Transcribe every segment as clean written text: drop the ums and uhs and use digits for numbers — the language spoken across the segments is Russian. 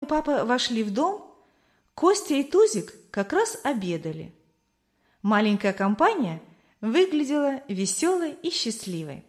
папа вошли в дом, Костя и Тузик как раз обедали. Маленькая компания выглядела веселой и счастливой.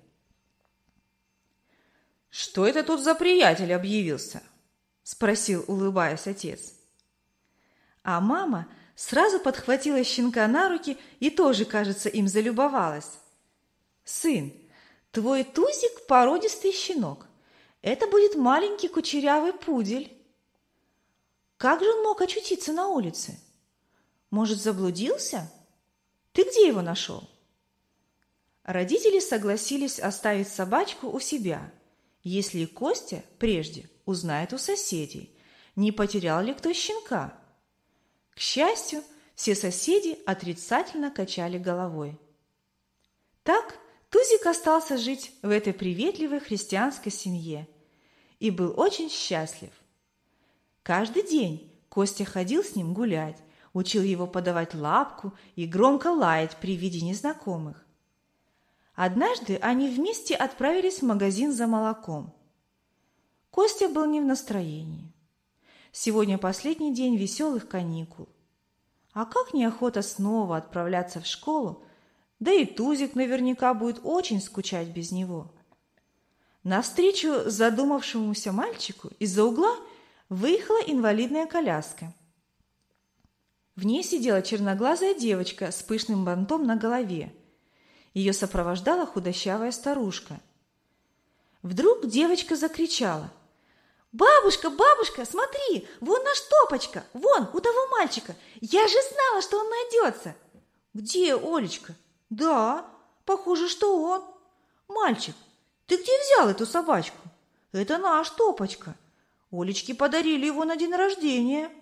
«Что это тут за приятель объявился?» – спросил, улыбаясь, отец. А мама сразу подхватила щенка на руки и тоже, кажется, им залюбовалась. «Сын, твой Тузик – породистый щенок. Это будет маленький кучерявый пудель. Как же он мог очутиться на улице? Может, заблудился? Ты где его нашел?» Родители согласились оставить собачку у себя, если Костя прежде узнает у соседей, не потерял ли кто щенка. К счастью, все соседи отрицательно качали головой. Так Тузик остался жить в этой приветливой христианской семье и был очень счастлив. Каждый день Костя ходил с ним гулять, учил его подавать лапку и громко лаять при виде незнакомых. Однажды они вместе отправились в магазин за молоком. Костя был не в настроении. Сегодня последний день веселых каникул. А как неохота снова отправляться в школу, да и Тузик наверняка будет очень скучать без него. Навстречу задумавшемуся мальчику из-за угла выехала инвалидная коляска. В ней сидела черноглазая девочка с пышным бантом на голове. Ее сопровождала худощавая старушка. Вдруг девочка закричала: «Бабушка, бабушка, смотри, вон наш Топочка, вон, у того мальчика. Я же знала, что он найдется». «Где, Олечка?» «Да, похоже, что он». «Мальчик, ты где взял эту собачку?» «Это наш Топочка. Олечке подарили его на день рождения».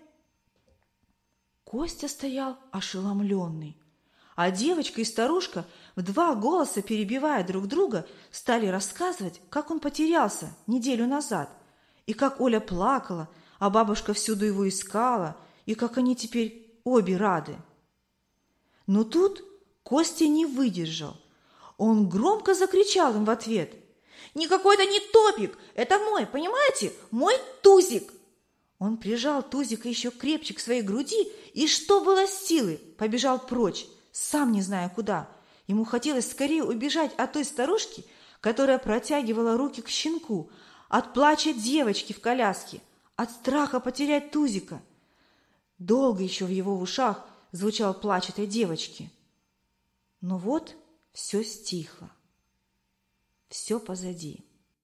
Костя стоял ошеломленный, а девочка и старушка, в два голоса перебивая друг друга, стали рассказывать, как он потерялся неделю назад, и как Оля плакала, а бабушка всюду его искала, и как они теперь обе рады. Но тут Костя не выдержал. Он громко закричал им в ответ: «Никакой это не Топик, это мой, понимаете, мой Тузик!» Он прижал Тузика еще крепче к своей груди и, что было силы, побежал прочь, сам не зная куда. Ему хотелось скорее убежать от той старушки, которая протягивала руки к щенку, от плача девочки в коляске, от страха потерять Тузика. Долго еще в его ушах звучал плач этой девочки. Но вот все стихло. Все позади.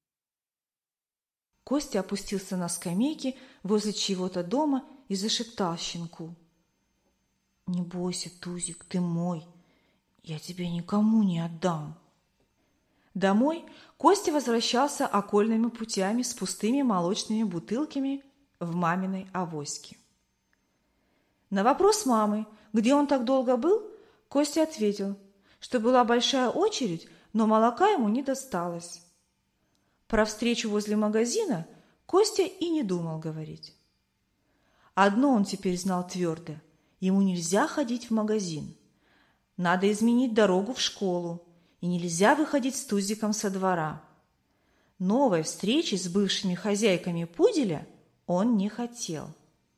Костя опустился на скамейке возле чьего-то дома и зашептал щенку: «Не бойся, Тузик, ты мой, я тебя никому не отдам». Домой Костя возвращался окольными путями с пустыми молочными бутылками в маминой авоське. На вопрос мамы, где он так долго был, Костя ответил, что была большая очередь, но молока ему не досталось. Про встречу возле магазина Костя и не думал говорить. Одно он теперь знал твердо: ему нельзя ходить в магазин. Надо изменить дорогу в школу, и нельзя выходить с Тузиком со двора. Новой встречи с бывшими хозяйками пуделя он не хотел.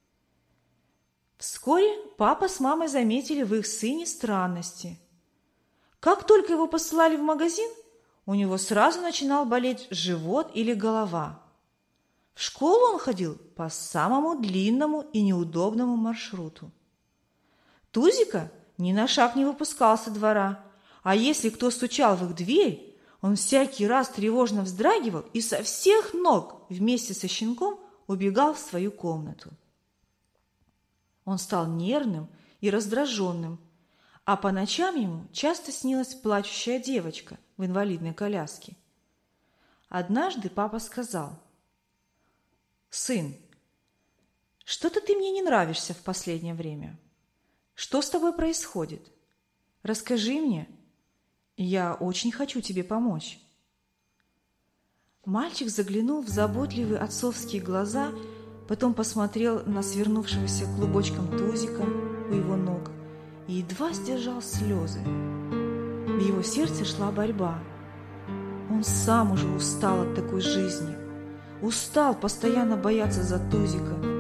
Вскоре папа с мамой заметили в их сыне странности. Как только его посылали в магазин, у него сразу начинал болеть живот или голова. В школу он ходил по самому длинному и неудобному маршруту. Тузика ни на шаг не выпускал со двора, а если кто стучал в их дверь, он всякий раз тревожно вздрагивал и со всех ног вместе со щенком убегал в свою комнату. Он стал нервным и раздраженным, а по ночам ему часто снилась плачущая девочка в инвалидной коляске. Однажды папа сказал: «Сын, что-то ты мне не нравишься в последнее время. Что с тобой происходит? Расскажи мне. Я очень хочу тебе помочь». Мальчик заглянул в заботливые отцовские глаза, потом посмотрел на свернувшегося клубочком Тузика у его ног и едва сдержал слезы. В его сердце шла борьба. Он сам уже устал от такой жизни, устал постоянно бояться за Тузика,